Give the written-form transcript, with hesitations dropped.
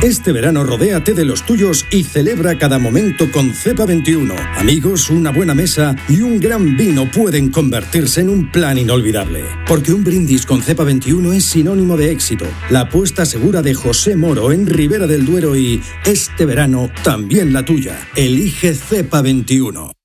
Este verano rodéate de los tuyos y celebra cada momento con Cepa 21. Amigos, una buena mesa y un gran vino pueden convertirse en un plan inolvidable. Porque un brindis con Cepa 21 es sinónimo de éxito. La apuesta segura de José Moro en Ribera del Duero y este verano también la tuya. Elige Cepa 21.